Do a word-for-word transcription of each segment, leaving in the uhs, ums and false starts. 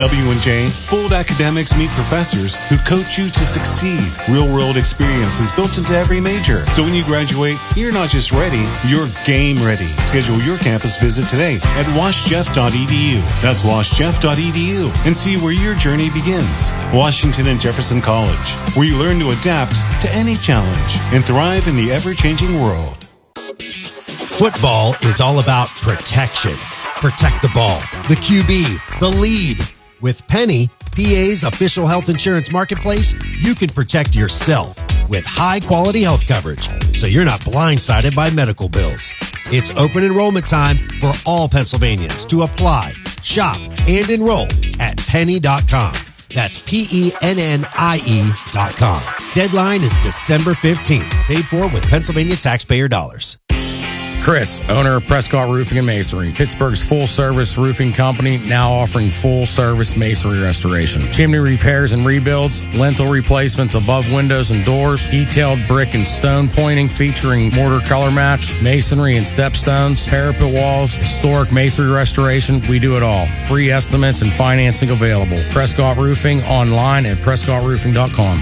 W and J, bold academics meet professors who coach you to succeed. Real-world experience is built into every major. So when you graduate, you're not just ready, you're game ready. Schedule your campus visit today at wash jeff dot e d u. That's wash jeff dot e d u and see where your journey begins. Washington and Jefferson College, where you learn to adapt to any challenge and thrive in the ever-changing world. Football is all about protection. Protect the ball, the Q B, the lead. With Penny, P A's official health insurance marketplace, you can protect yourself with high-quality health coverage, so you're not blindsided by medical bills. It's open enrollment time for all Pennsylvanians to apply, shop, and enroll at penny dot com. That's P E N N I E dot com. Deadline is December fifteenth. Paid for with Pennsylvania taxpayer dollars. Chris, owner of Prescott Roofing and Masonry, Pittsburgh's full-service roofing company, now offering full-service masonry restoration, chimney repairs and rebuilds, lintel replacements above windows and doors, detailed brick and stone pointing featuring mortar color match, masonry and stepstones, parapet walls, historic masonry restoration. We do it all. Free estimates and financing available. Prescott Roofing online at prescott roofing dot com.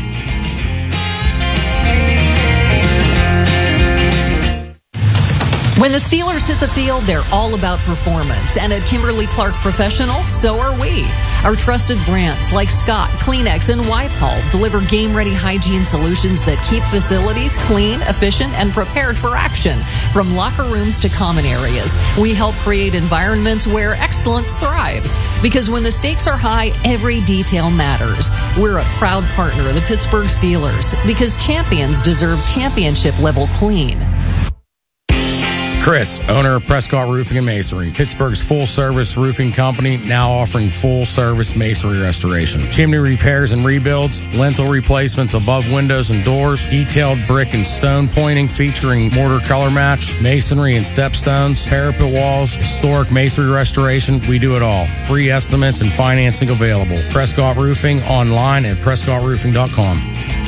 When the Steelers hit the field, they're all about performance. And at Kimberly-Clark Professional, so are we. Our trusted brands like Scott, Kleenex, and Wipe-All deliver game-ready hygiene solutions that keep facilities clean, efficient, and prepared for action. From locker rooms to common areas, we help create environments where excellence thrives. Because when the stakes are high, every detail matters. We're a proud partner of the Pittsburgh Steelers because champions deserve championship-level clean. Chris, owner of Prescott Roofing and Masonry, Pittsburgh's full-service roofing company, now offering full-service masonry restoration, chimney repairs and rebuilds, lintel replacements above windows and doors, detailed brick and stone pointing featuring mortar color match, masonry and stepstones, parapet walls, historic masonry restoration. We do it all. Free estimates and financing available. Prescott Roofing online at prescott roofing dot com.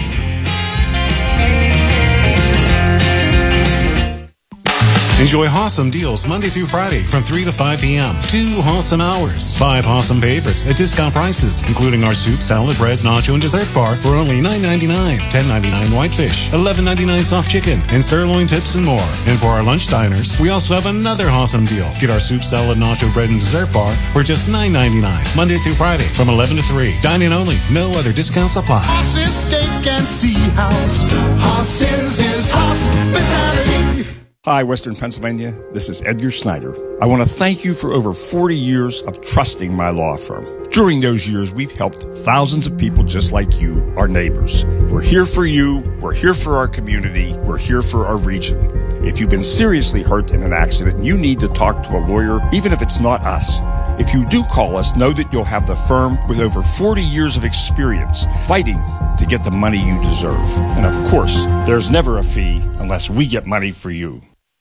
Enjoy awesome deals Monday through Friday from three to five p.m. Two awesome hours. Five awesome favorites at discount prices, including our soup, salad, bread, nacho, and dessert bar for only nine ninety-nine, ten ninety-nine whitefish, eleven ninety-nine soft chicken, and sirloin tips and more. And for our lunch diners, we also have another awesome deal. Get our soup, salad, nacho, bread, and dessert bar for just nine ninety-nine, Monday through Friday from eleven to three. Dine-in only. No other discounts apply. Horses, steak, and sea house. Horses is hospitality. Hi, Western Pennsylvania. This is Edgar Snyder. I want to thank you for over forty years of trusting my law firm. During those years, we've helped thousands of people just like you, our neighbors. We're here for you. We're here for our community. We're here for our region. If you've been seriously hurt in an accident, you need to talk to a lawyer, even if it's not us. If you do call us, know that you'll have the firm with over forty years of experience fighting to get the money you deserve. And of course, there's never a fee unless we get money for you.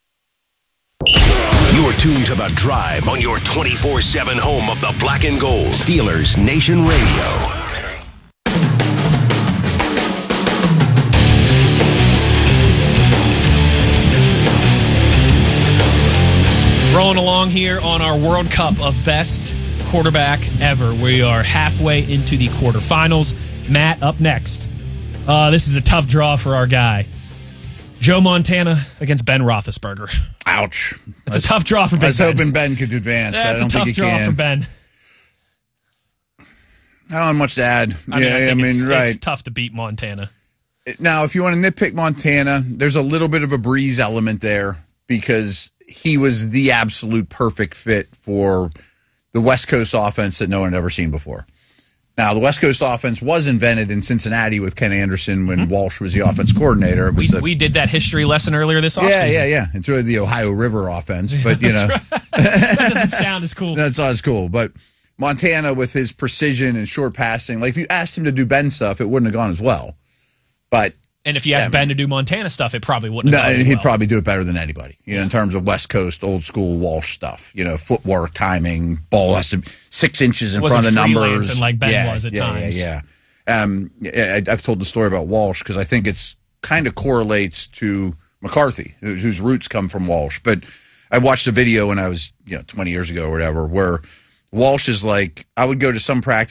You're tuned to The Drive on your twenty-four seven home of the Black and Gold. Steelers Nation Radio. Rolling along here on our World Cup of Best Quarterback Ever. We are halfway into the quarterfinals. Matt, up next. Uh, this is a tough draw for our guy. Joe Montana against Ben Roethlisberger. Ouch. It's a tough draw for Ben. I was hoping Ben could advance. Yeah, I don't it's a think tough he draw can. for Ben. I don't have much to add. I mean, yeah, I, think I mean, it's, right. It's tough to beat Montana. Now, if you want to nitpick Montana, there's a little bit of a Breeze element there because he was the absolute perfect fit for the West Coast offense that no one had ever seen before. Now, the West Coast offense was invented in Cincinnati with Ken Anderson when mm-hmm. Walsh was the offense coordinator. We, the, we did that history lesson earlier this offseason. Yeah, yeah, yeah. It's really the Ohio River offense, but, you know. Right. That doesn't sound as cool. That's not as cool. But Montana, with his precision and short passing, like if you asked him to do Ben stuff, it wouldn't have gone as well. But And if you asked yeah, Ben to do Montana stuff, it probably wouldn't have no, gone as he'd well. probably do it better than anybody, you know, in terms of West Coast, old school Walsh stuff, you know, footwork, timing, ball has to be six inches in front of the numbers. Like Ben yeah, was at yeah, times. Yeah, yeah. Um, I, I've told the story about Walsh because I think it's kind of correlates to McCarthy, whose roots come from Walsh. But I watched a video when I was, you know, twenty years ago or whatever, where Walsh is like, I would go to some practice